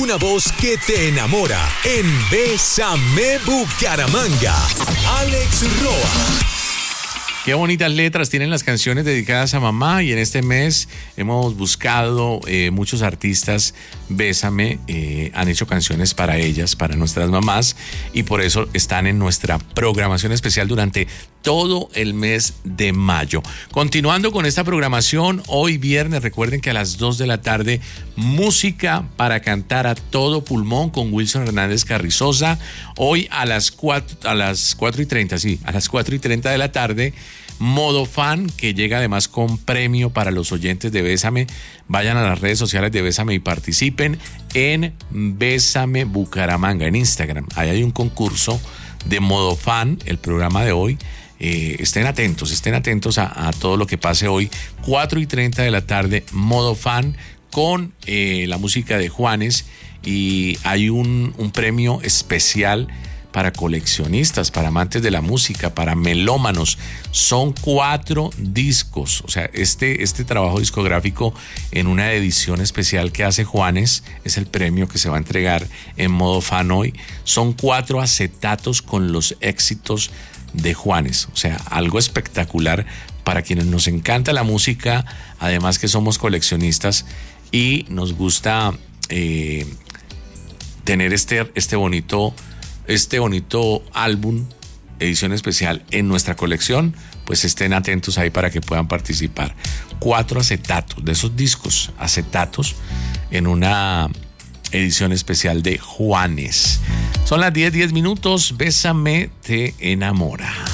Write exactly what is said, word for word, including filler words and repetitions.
Una voz que te enamora en Bésame Bucaramanga. Alex Roa. Qué bonitas letras tienen las canciones dedicadas a mamá, y en este mes hemos buscado eh, muchos artistas Bésame, eh, han hecho canciones para ellas, para nuestras mamás, y por eso están en nuestra programación especial durante todo el mes de mayo. Continuando con esta programación, hoy viernes, recuerden que a las dos de la tarde, música para cantar a todo pulmón con Wilson Hernández Carrizosa. Hoy a las cuatro, a las cuatro y treinta, sí, a las cuatro y treinta de la tarde, Modo Fan, que llega además con premio para los oyentes de Bésame. Vayan a las redes sociales de Bésame y participen en Bésame Bucaramanga en Instagram. Ahí hay un concurso de Modo Fan, el programa de hoy. Eh, estén atentos, estén atentos a, a todo lo que pase hoy. cuatro y treinta de la tarde, Modo Fan con eh, la música de Juanes, y hay un, un premio especial para coleccionistas, para amantes de la música, para melómanos. Son cuatro discos, o sea, este, este trabajo discográfico en una edición especial que hace Juanes es el premio que se va a entregar en Modo Fan hoy. Son cuatro acetatos con los éxitos de Juanes, o sea, algo espectacular para quienes nos encanta la música, además que somos coleccionistas y nos gusta eh, tener este, este bonito este bonito álbum, edición especial en nuestra colección. Pues estén atentos ahí para que puedan participar. Cuatro acetatos de esos discos, acetatos en una edición especial de Juanes. Son las diez, diez minutos. Bésame te enamora.